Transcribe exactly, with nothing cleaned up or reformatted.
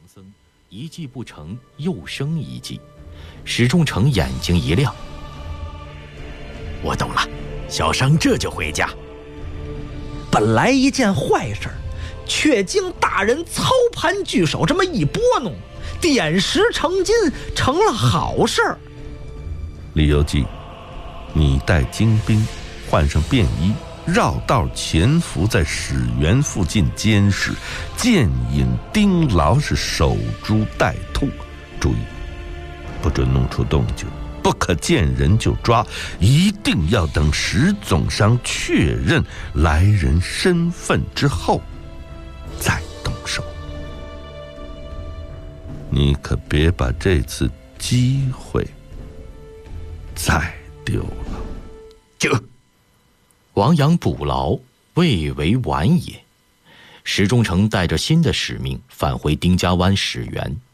僧一计不成，又生一计。史仲成眼睛一亮：“我懂了，小生这就回家。” 本来一件坏事，却经大人操盘聚首这么一拨弄，点石成金，成了好事儿。 李由基，你带精兵，换上便衣，绕道潜伏在史园附近监视，剑引丁牢，是守株待兔。注意，不准弄出动静，不可见人就抓，一定要等史总商确认来人身份之后再动手。你可别把这次机会再丢了。 这亡羊补牢，未为晚也。史仲成带着新的使命返回丁家湾史园。